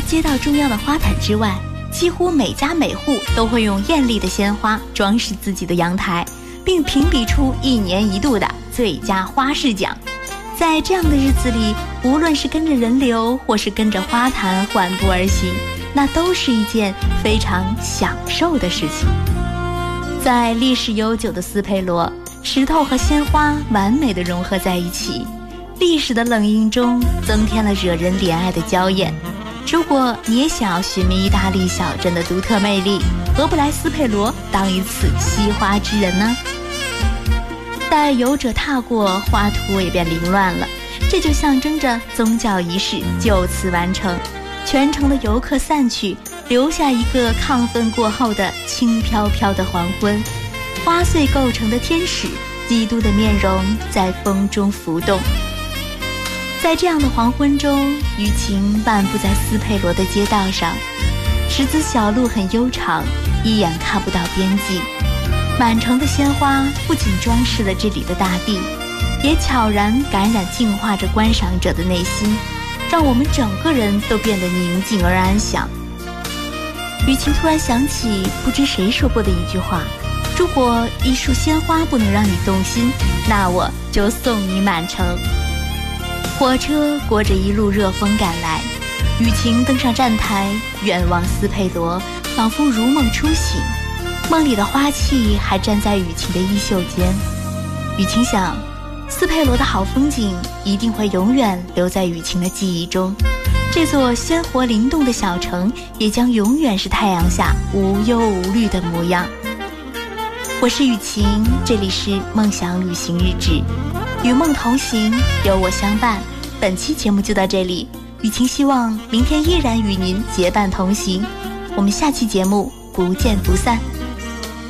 街道中央的花坛之外，几乎每家每户都会用艳丽的鲜花装饰自己的阳台，并评比出1年1度的最佳花市奖。在这样的日子里，无论是跟着人流或是跟着花坛缓步而行，那都是一件非常享受的事情。在历史悠久的斯佩罗，石头和鲜花完美地融合在一起，历史的冷荫中增添了惹人怜爱的娇艳。如果你也想要寻觅意大利小镇的独特魅力，何不来斯佩罗当一次惜花之人呢？待游者踏过，花土也便凌乱了，这就象征着宗教仪式就此完成，全城的游客散去，留下一个亢奋过后的轻飘飘的黄昏。花穗构成的天使基督的面容在风中浮动。在这样的黄昏中，雨晴漫步在斯佩罗的街道上，石子小路很悠长，一眼看不到边际。满城的鲜花不仅装饰了这里的大地，也悄然感染净化着观赏者的内心，让我们整个人都变得宁静而安详。雨晴突然想起不知谁说过的一句话：如果一束鲜花不能让你动心，那我就送你满城。火车裹着一路热风赶来，雨晴登上站台，远望斯佩罗，仿佛如梦初醒。梦里的花气还站在雨晴的衣袖间。雨晴想，斯佩罗的好风景一定会永远留在雨晴的记忆中，这座鲜活灵动的小城也将永远是太阳下无忧无虑的模样。我是雨晴，这里是梦想旅行日志，与梦同行，有我相伴。本期节目就到这里，雨晴希望明天依然与您结伴同行，我们下期节目不见不散。